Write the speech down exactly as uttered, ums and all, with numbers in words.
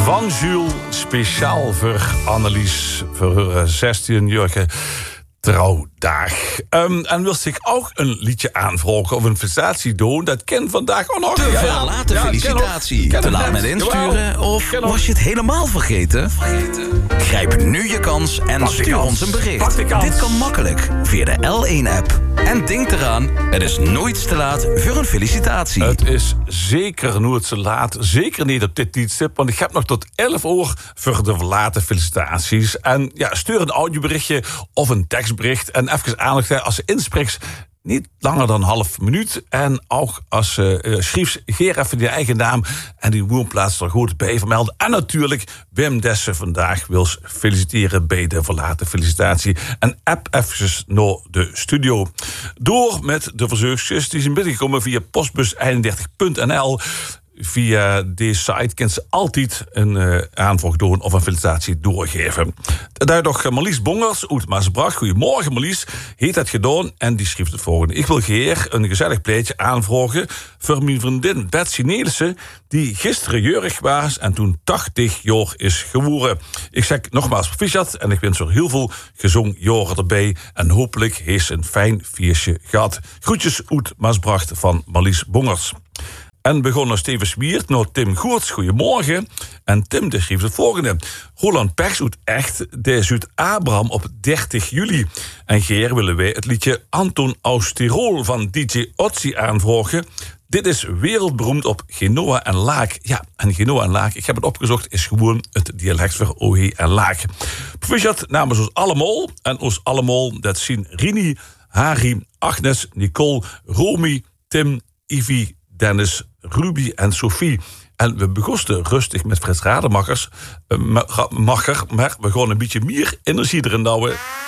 Van Jules, speciaal voor Annelies, voor haar zestien-jarige trouwdag. Um, en wist ik ook een liedje aanvragen of een felicitatie doen. Dat ken vandaag ook nog. Te verlaten ja, felicitatie. Ken te laat met insturen of was je het helemaal vergeten? vergeten? Grijp nu je kans en Pak stuur ons een bericht. Dit kan makkelijk via de L één app. En denk eraan, het is nooit te laat voor een felicitatie. Het is zeker nooit te laat. Zeker niet op dit tijdstip. Want ik heb nog tot elf uur voor de verlaten felicitaties. En ja, stuur een audioberichtje of een tekstbericht. En even aandacht als ze inspreekt. Niet langer dan een half minuut. En ook als ze uh, schreef, geer even je eigen naam en die woonplaats er goed bij vermelden. En natuurlijk Wim Dessen vandaag wil feliciteren bij de verlaten felicitatie. En app even naar de studio. Door met de verzoekjes die zijn binnengekomen via postbus eenendertig punt n l. Via deze site kan ze altijd een uh, aanvraag doen of een felicitatie doorgeven. Daar toch Marlies Bongers uit Maasbracht. Goedemorgen Marlies, heeft dat gedaan en die schreef het volgende. Ik wil geheer een gezellig pleitje aanvragen voor mijn vriendin Betsy Nelissen, die gisteren jeurig was en toen tachtig jaar is geworden. Ik zeg nogmaals proficiat en ik wens er heel veel gezond jaren erbij en hopelijk heeft ze een fijn feestje gehad. Groetjes uit Maasbracht van Marlies Bongers. En begonnen Steven Smiert naar Tim Goerts. Goedemorgen. En Tim de schreef het volgende. Roland Pers uit Echt, de Zuid Abraham op dertig juli. En Geer willen wij het liedje Anton aus Tirol van D J Otzi aanvragen. Dit is wereldberoemd op Genoa en Laak. Ja, en Genoa en Laak, ik heb het opgezocht, is gewoon het dialect voor Ohe en Laak. Proficiat namens ons allemaal. En ons allemaal, dat zien Rini, Harry, Agnes, Nicole, Romy, Tim, Ivy, Dennis, Ruby en Sophie. En we begonnen rustig met Frits Rademacher. Uh, Macher, maar we gaan een beetje meer energie erin douwen.